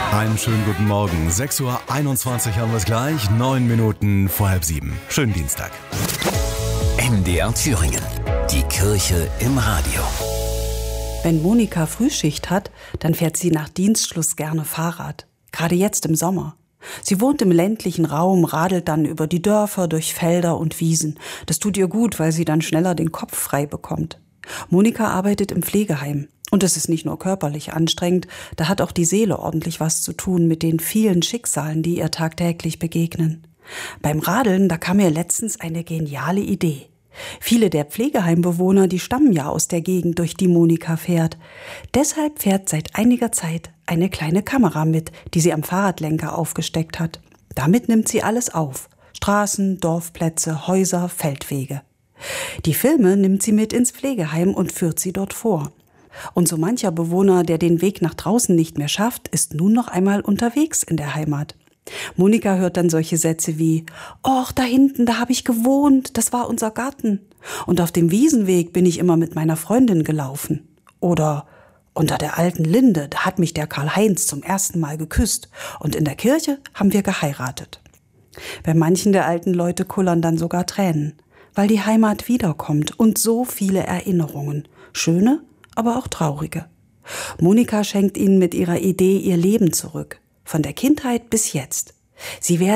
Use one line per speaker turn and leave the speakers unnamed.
Einen schönen guten Morgen. 6:21 Uhr haben wir es gleich, 9 Minuten vor 6:30. Schönen Dienstag.
MDR Thüringen. Die Kirche im Radio.
Wenn Monika Frühschicht hat, dann fährt sie nach Dienstschluss gerne Fahrrad. Gerade jetzt im Sommer. Sie wohnt im ländlichen Raum, radelt dann über die Dörfer, durch Felder und Wiesen. Das tut ihr gut, weil sie dann schneller den Kopf frei bekommt. Monika arbeitet im Pflegeheim. Und es ist nicht nur körperlich anstrengend, da hat auch die Seele ordentlich was zu tun mit den vielen Schicksalen, die ihr tagtäglich begegnen. Beim Radeln, da kam mir letztens eine geniale Idee. Viele der Pflegeheimbewohner, die stammen ja aus der Gegend, durch die Monika fährt. Deshalb fährt seit einiger Zeit eine kleine Kamera mit, die sie am Fahrradlenker aufgesteckt hat. Damit nimmt sie alles auf. Straßen, Dorfplätze, Häuser, Feldwege. Die Filme nimmt sie mit ins Pflegeheim und führt sie dort vor. Und so mancher Bewohner, der den Weg nach draußen nicht mehr schafft, ist nun noch einmal unterwegs in der Heimat. Monika hört dann solche Sätze wie: »Och, da hinten, da habe ich gewohnt, das war unser Garten. Und auf dem Wiesenweg bin ich immer mit meiner Freundin gelaufen.« Oder »Unter der alten Linde, da hat mich der Karl-Heinz zum ersten Mal geküsst. Und in der Kirche haben wir geheiratet.« Bei manchen der alten Leute kullern dann sogar Tränen, weil die Heimat wiederkommt und so viele Erinnerungen, schöne, aber auch traurige. Monika schenkt ihnen mit ihrer Idee ihr Leben zurück, von der Kindheit bis jetzt. Sie werden